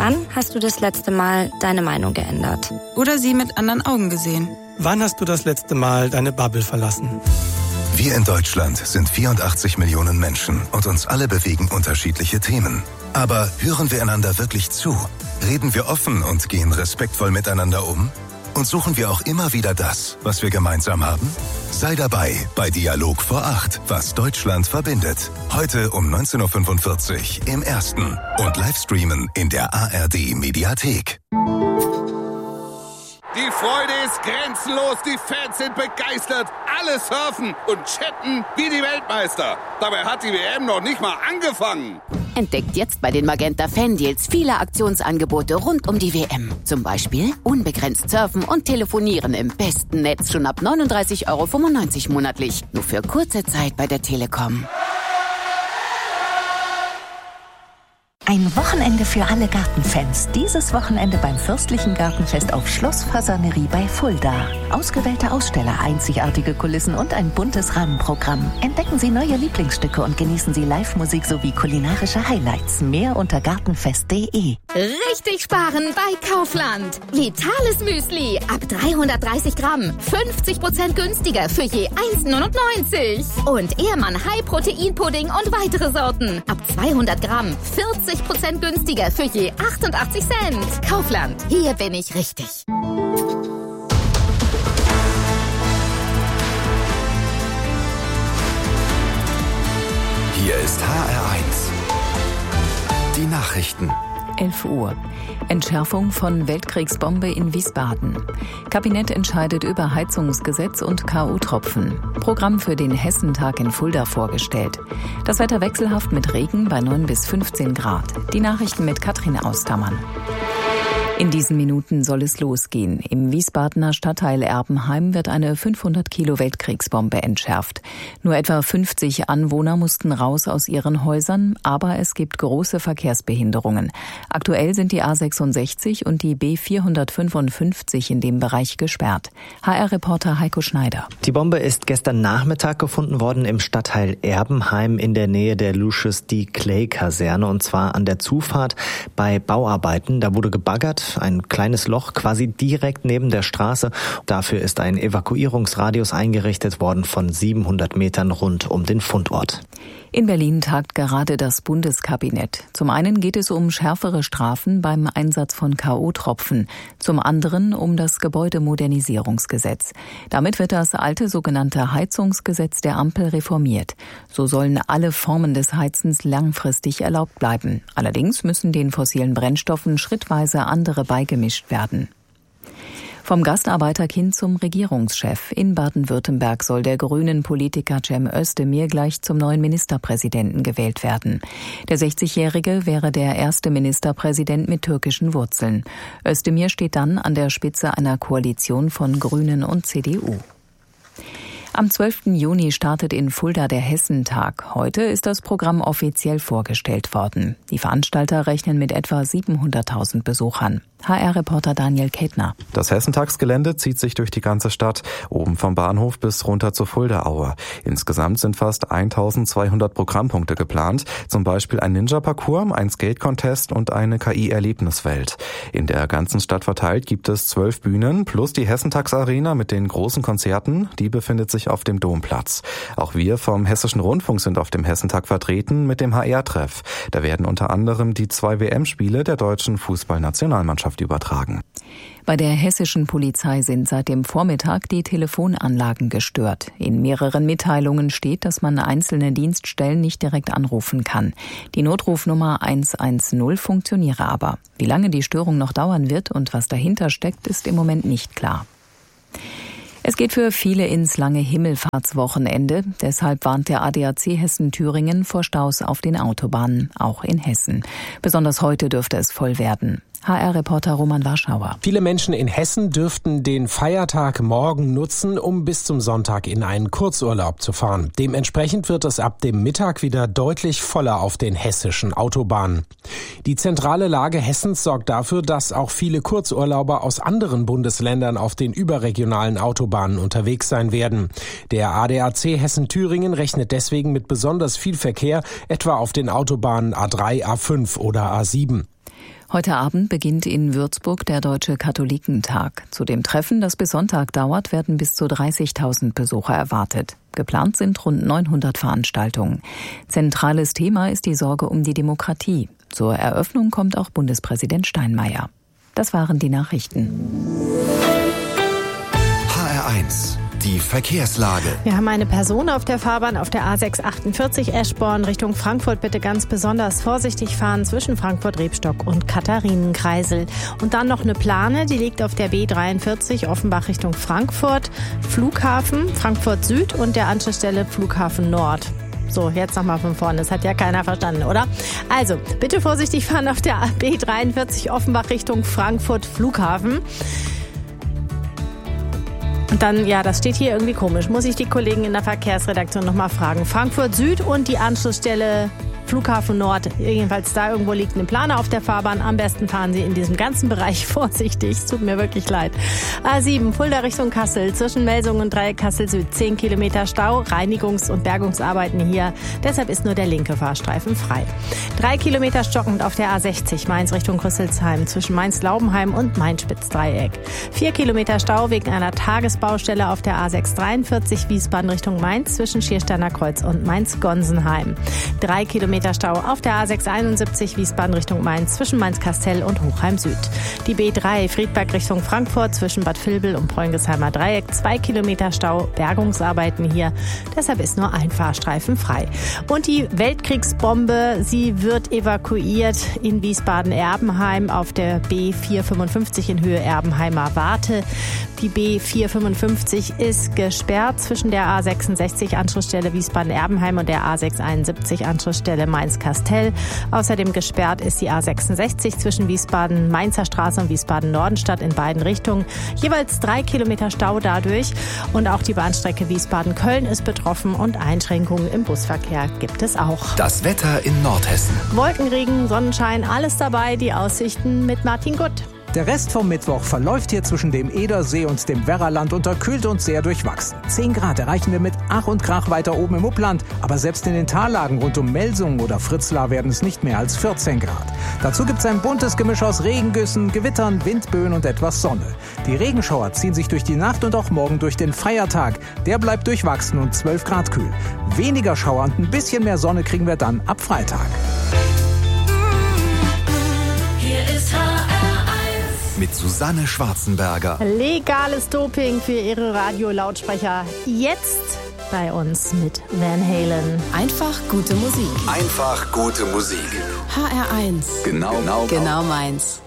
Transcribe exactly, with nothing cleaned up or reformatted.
Wann hast du das letzte Mal deine Meinung geändert? Oder sie mit anderen Augen gesehen? Wann hast du das letzte Mal deine Bubble verlassen? Wir in Deutschland sind vierundachtzig Millionen Menschen und uns alle bewegen unterschiedliche Themen. Aber hören wir einander wirklich zu? Reden wir offen und gehen respektvoll miteinander um? Und suchen wir auch immer wieder das, was wir gemeinsam haben? Sei dabei bei Dialog vor acht, was Deutschland verbindet. Heute um neunzehn Uhr fünfundvierzig im Ersten und Livestreamen in der A R D-Mediathek. Die Freude ist grenzenlos, die Fans sind begeistert, alle surfen und chatten wie die Weltmeister. Dabei hat die W M noch nicht mal angefangen. Entdeckt jetzt bei den Magenta Fan-Deals viele Aktionsangebote rund um die W M. Zum Beispiel unbegrenzt surfen und telefonieren im besten Netz schon ab neununddreißig Euro fünfundneunzig monatlich. Nur für kurze Zeit bei der Telekom. Ein Wochenende für alle Gartenfans. Dieses Wochenende beim Fürstlichen Gartenfest auf Schloss Fasanerie bei Fulda. Ausgewählte Aussteller, einzigartige Kulissen und ein buntes Rahmenprogramm. Entdecken Sie neue Lieblingsstücke und genießen Sie Live-Musik sowie kulinarische Highlights. Mehr unter gartenfest punkt de. Richtig sparen bei Kaufland. Vitales Müsli ab dreihundertdreißig Gramm. fünfzig Prozent günstiger für je eins neunundneunzig. Und Ehrmann High-Protein-Pudding und weitere Sorten ab zweihundert Gramm. vierzig Prozent günstiger für je achtundachtzig Cent. Kaufland, hier bin ich richtig. Hier ist H R eins. Die Nachrichten. elf Uhr. Entschärfung von Weltkriegsbombe in Wiesbaden. Kabinett entscheidet über Heizungsgesetz und K O-Tropfen. Programm für den Hessentag in Fulda vorgestellt. Das Wetter wechselhaft mit Regen bei neun bis fünfzehn Grad. Die Nachrichten mit Katrin Austermann. In diesen Minuten soll es losgehen. Im Wiesbadener Stadtteil Erbenheim wird eine fünfhundert Kilo Weltkriegsbombe entschärft. Nur etwa fünfzig Anwohner mussten raus aus ihren Häusern, aber es gibt große Verkehrsbehinderungen. Aktuell sind die A sechsundsechzig und die B vierhundertfünfundfünfzig in dem Bereich gesperrt. H R-Reporter Heiko Schneider. Die Bombe ist gestern Nachmittag gefunden worden im Stadtteil Erbenheim in der Nähe der Lucius D. Clay-Kaserne, und zwar an der Zufahrt bei Bauarbeiten. Da wurde gebaggert. Ein kleines Loch quasi direkt neben der Straße. Dafür ist ein Evakuierungsradius eingerichtet worden von siebenhundert Metern rund um den Fundort. In Berlin tagt gerade das Bundeskabinett. Zum einen geht es um schärfere Strafen beim Einsatz von K O-Tropfen, zum anderen um das Gebäudemodernisierungsgesetz. Damit wird das alte sogenannte Heizungsgesetz der Ampel reformiert. So sollen alle Formen des Heizens langfristig erlaubt bleiben. Allerdings müssen den fossilen Brennstoffen schrittweise andere beigemischt werden. Vom Gastarbeiterkind zum Regierungschef. In Baden-Württemberg soll der grünen Politiker Cem Özdemir gleich zum neuen Ministerpräsidenten gewählt werden. Der sechzigjährige wäre der erste Ministerpräsident mit türkischen Wurzeln. Özdemir steht dann an der Spitze einer Koalition von Grünen und C D U. Am zwölften Juni startet in Fulda der Hessentag. Heute ist das Programm offiziell vorgestellt worden. Die Veranstalter rechnen mit etwa siebenhunderttausend Besuchern. H R-Reporter Daniel Ketner. Das Hessentagsgelände zieht sich durch die ganze Stadt, oben vom Bahnhof bis runter zur Fuldaaue. Insgesamt sind fast eintausendzweihundert Programmpunkte geplant, zum Beispiel ein Ninja-Parcours, ein Skate-Contest und eine K I-Erlebniswelt. In der ganzen Stadt verteilt gibt es zwölf Bühnen plus die Hessentagsarena mit den großen Konzerten, die befindet sich auf dem Domplatz. Auch wir vom Hessischen Rundfunk sind auf dem Hessentag vertreten mit dem H R-Treff. Da werden unter anderem die zwei W M-Spiele der deutschen Fußballnationalmannschaft übertragen. Bei der hessischen Polizei sind seit dem Vormittag die Telefonanlagen gestört. In mehreren Mitteilungen steht, dass man einzelne Dienststellen nicht direkt anrufen kann. Die Notrufnummer hundertzehn funktioniere aber. Wie lange die Störung noch dauern wird und was dahinter steckt, ist im Moment nicht klar. Es geht für viele ins lange Himmelfahrtswochenende. Deshalb warnt der A D A C Hessen-Thüringen vor Staus auf den Autobahnen, auch in Hessen. Besonders heute dürfte es voll werden. H R-Reporter Roman Warschauer. Viele Menschen in Hessen dürften den Feiertag morgen nutzen, um bis zum Sonntag in einen Kurzurlaub zu fahren. Dementsprechend wird es ab dem Mittag wieder deutlich voller auf den hessischen Autobahnen. Die zentrale Lage Hessens sorgt dafür, dass auch viele Kurzurlauber aus anderen Bundesländern auf den überregionalen Autobahnen unterwegs sein werden. Der A D A C Hessen-Thüringen rechnet deswegen mit besonders viel Verkehr, etwa auf den Autobahnen A drei, A fünf oder A sieben. Heute Abend beginnt in Würzburg der Deutsche Katholikentag. Zu dem Treffen, das bis Sonntag dauert, werden bis zu dreißigtausend Besucher erwartet. Geplant sind rund neunhundert Veranstaltungen. Zentrales Thema ist die Sorge um die Demokratie. Zur Eröffnung kommt auch Bundespräsident Steinmeier. Das waren die Nachrichten. H R eins. Die Verkehrslage. Wir haben eine Person auf der Fahrbahn auf der A sechs achtundvierzig Eschborn Richtung Frankfurt. Bitte ganz besonders vorsichtig fahren zwischen Frankfurt-Rebstock und Katharinenkreisel. Und dann noch eine Plane, die liegt auf der B dreiundvierzig Offenbach Richtung Frankfurt. Flughafen Frankfurt Süd und der Anschlussstelle Flughafen Nord. So, jetzt nochmal von vorne. Das hat ja keiner verstanden, oder? Also, bitte vorsichtig fahren auf der B dreiundvierzig Offenbach Richtung Frankfurt Flughafen. Und dann, ja, das steht hier irgendwie komisch. Muss ich die Kollegen in der Verkehrsredaktion nochmal fragen. Frankfurt Süd und die Anschlussstelle Flughafen Nord. Jedenfalls da irgendwo liegt eine Plane auf der Fahrbahn. Am besten fahren Sie in diesem ganzen Bereich vorsichtig. Es tut mir wirklich leid. A sieben, Fulda Richtung Kassel. Zwischen Melsungen und Dreieck Kassel Süd. zehn Kilometer Stau. Reinigungs- und Bergungsarbeiten hier. Deshalb ist nur der linke Fahrstreifen frei. Drei Kilometer stockend auf der A sechzig. Mainz Richtung Rüsselsheim. Zwischen Mainz-Laubenheim und Mainz-Spitzdreieck. Vier Kilometer Stau wegen einer Tagesbaustelle auf der A sechs dreiundvierzig. Wiesbaden Richtung Mainz. Zwischen Schiersteiner Kreuz und Mainz-Gonsenheim. Drei Kilometer Stau auf der A sechs einundsiebzig Wiesbaden Richtung Mainz zwischen Mainz-Kastel und Hochheim Süd. Die B drei Friedberg Richtung Frankfurt zwischen Bad Vilbel und Preungesheimer Dreieck. Zwei Kilometer Stau, Bergungsarbeiten hier. Deshalb ist nur ein Fahrstreifen frei. Und die Weltkriegsbombe, sie wird evakuiert in Wiesbaden-Erbenheim auf der B vierhundertfünfundfünfzig in Höhe Erbenheimer Warte. Die B vierhundertfünfundfünfzig ist gesperrt zwischen der A sechsundsechzig Anschlussstelle Wiesbaden-Erbenheim und der A sechshunderteinundsiebzig Anschlussstelle Mainz-Kastel. Außerdem gesperrt ist die A sechsundsechzig zwischen Wiesbaden-Mainzer Straße und Wiesbaden-Nordenstadt in beiden Richtungen. Jeweils drei Kilometer Stau dadurch. Und auch die Bahnstrecke Wiesbaden-Köln ist betroffen und Einschränkungen im Busverkehr gibt es auch. Das Wetter in Nordhessen. Wolkenregen, Sonnenschein, alles dabei. Die Aussichten mit Martin Gutt. Der Rest vom Mittwoch verläuft hier zwischen dem Edersee und dem Werraland unterkühlt und sehr durchwachsen. zehn Grad erreichen wir mit Ach und Krach weiter oben im Upland, aber selbst in den Tallagen rund um Melsungen oder Fritzlar werden es nicht mehr als vierzehn Grad. Dazu gibt es ein buntes Gemisch aus Regengüssen, Gewittern, Windböen und etwas Sonne. Die Regenschauer ziehen sich durch die Nacht und auch morgen durch den Feiertag. Der bleibt durchwachsen und zwölf Grad kühl. Weniger Schauer und ein bisschen mehr Sonne kriegen wir dann ab Freitag. Hier ist H R eins mit Susanne Schwarzenberger. Legales Doping für Ihre Radiolautsprecher. Jetzt bei uns mit Van Halen. Einfach gute Musik. Einfach gute Musik. H R eins. Genau, genau, genau meins.